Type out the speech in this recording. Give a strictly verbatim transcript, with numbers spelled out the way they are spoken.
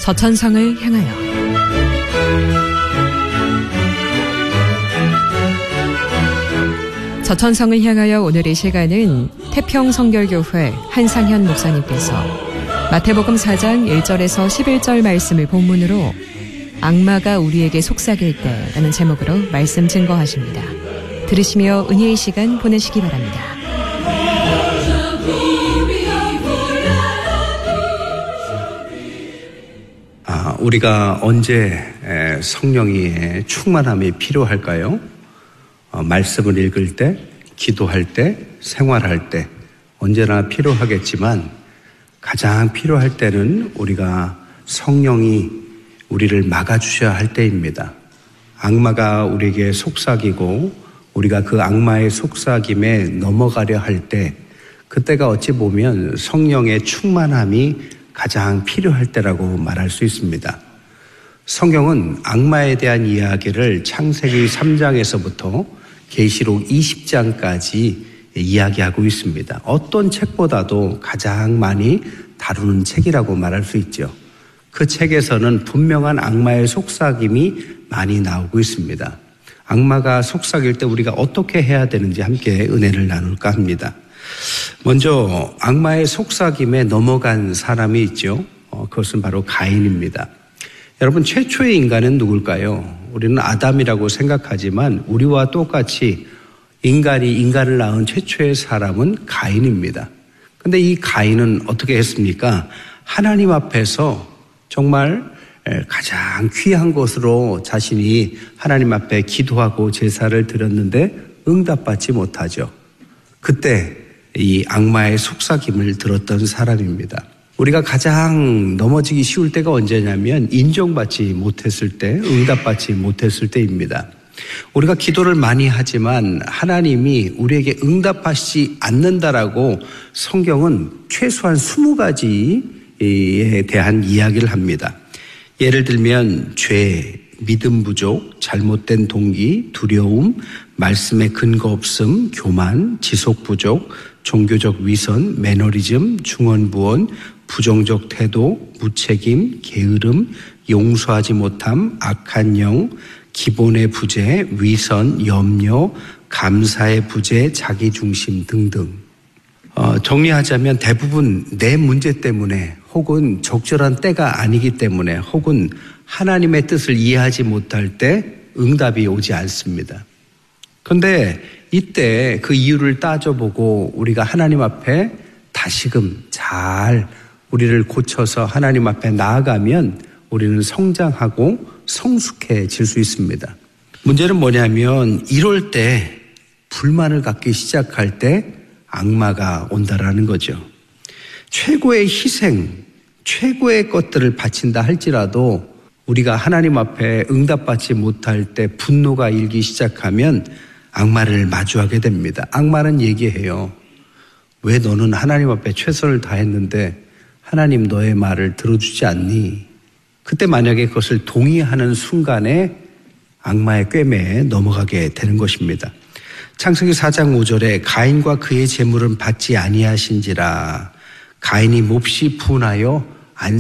저천성을 향하여. 저천성을 향하여 오늘의 시간은 태평성결교회 한상현 목사님께서 마태복음 사 장 일 절에서 십일 절 말씀을 본문으로 악마가 우리에게 속삭일 때라는 제목으로 말씀 증거하십니다. 들으시며 은혜의 시간 보내시기 바랍니다. 아, 우리가 언제 성령의 충만함이 필요할까요? 어, 말씀을 읽을 때, 기도할 때, 생활할 때 언제나 필요하겠지만 가장 필요할 때는 우리가 성령이 우리를 막아주셔야 할 때입니다. 악마가 우리에게 속삭이고 우리가 그 악마의 속삭임에 넘어가려 할 때, 그때가 어찌 보면 성령의 충만함이 가장 필요할 때라고 말할 수 있습니다. 성경은 악마에 대한 이야기를 창세기 삼 장에서부터 계시록 이십 장까지 이야기하고 있습니다. 어떤 책보다도 가장 많이 다루는 책이라고 말할 수 있죠. 그 책에서는 분명한 악마의 속삭임이 많이 나오고 있습니다. 악마가 속삭일 때 우리가 어떻게 해야 되는지 함께 은혜를 나눌까 합니다. 먼저 악마의 속삭임에 넘어간 사람이 있죠. 어, 그것은 바로 가인입니다. 여러분, 최초의 인간은 누굴까요? 우리는 아담이라고 생각하지만 우리와 똑같이 인간이 인간을 낳은 최초의 사람은 가인입니다. 그런데 이 가인은 어떻게 했습니까? 하나님 앞에서 정말 가장 귀한 것으로 자신이 하나님 앞에 기도하고 제사를 드렸는데 응답받지 못하죠. 그때 이 악마의 속삭임을 들었던 사람입니다. 우리가 가장 넘어지기 쉬울 때가 언제냐면 인정받지 못했을 때, 응답받지 못했을 때입니다. 우리가 기도를 많이 하지만 하나님이 우리에게 응답하시지 않는다라고 성경은 최소한 스무 가지에 대한 이야기를 합니다. 예를 들면 죄, 믿음 부족, 잘못된 동기, 두려움, 말씀의 근거 없음, 교만, 지속 부족, 종교적 위선, 매너리즘, 중언부언, 부정적 태도, 무책임, 게으름, 용서하지 못함, 악한 영, 기본의 부재, 위선, 염려, 감사의 부재, 자기중심 등등. 어, 정리하자면 대부분 내 문제 때문에 혹은 적절한 때가 아니기 때문에 혹은 하나님의 뜻을 이해하지 못할 때 응답이 오지 않습니다. 그런데 이때 그 이유를 따져보고 우리가 하나님 앞에 다시금 잘 우리를 고쳐서 하나님 앞에 나아가면 우리는 성장하고 성숙해질 수 있습니다. 문제는 뭐냐면 이럴 때 불만을 갖기 시작할 때 악마가 온다라는 거죠. 최고의 희생, 최고의 것들을 바친다 할지라도 우리가 하나님 앞에 응답받지 못할 때 분노가 일기 시작하면 악마를 마주하게 됩니다. 악마는 얘기해요. 왜 너는 하나님 앞에 최선을 다했는데 하나님 너의 말을 들어주지 않니? 그때 만약에 그것을 동의하는 순간에 악마의 꿰매에 넘어가게 되는 것입니다. 창세기 사 장 오 절에 가인과 그의 재물은 받지 아니하신지라 가인이 몹시 분하여